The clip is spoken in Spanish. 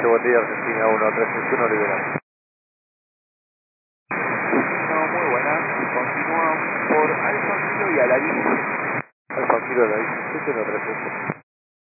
buen día, Argentina 1361, liberado. No, muy buena. Continúa por Alfa Kilo y Aladín. Alfa Kilo, la 17, la 300.